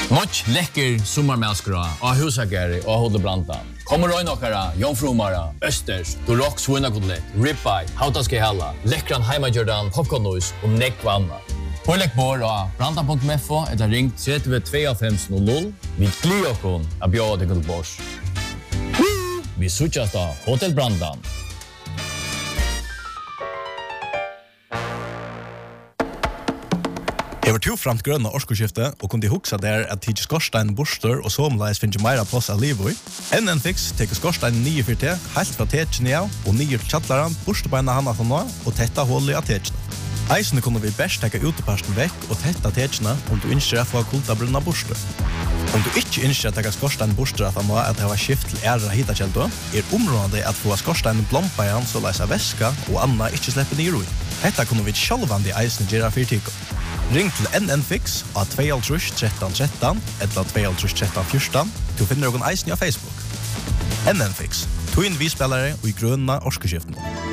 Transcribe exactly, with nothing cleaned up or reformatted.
Much lekker sommarmälskra av husagare och Hodebranta. Kommer röjna okkara, jomfrumara, östers, dorok svunnakotlett, ribeye, hautaske halla, lekkran heimajordan, popcornnois och nekvanna. Pålägg bor av branta punkt f o eller ring tre två fem noll noll. Vi glir okon av bjöd till bors. Vi suchas da Hotel Brandan. Jeg var to framt grønne årskoskifte og kunne huksa der at tidsi skorstein borster og somleis finnes meira plass av livet. N N Fix teker skorstein nye for te, helt fra tetjene av, og nye til kjattlaran, borstebeina hana for nå, og tetta hullet av tetjene. Eisene kunne vi best teka uteparsten vekk og tetta tetjene om du innskjer å få kultabrunna borster. Om du ikke innskjer å teka skorstein borster at han nå at det var skift til æra hitakjeldo, er området at få skorstein blompa igjen så leisa væska og anna ikke slipper nye roi. Hetta kunne vi sjálvandi eisene gjøre for tiko. Ring til N N Fix av två tre tre tre tre eller två tre tre tre fjorton. Du finner noen eisen av Facebook. N N Fix, to inn vi spillere og i grønna årskeskiften.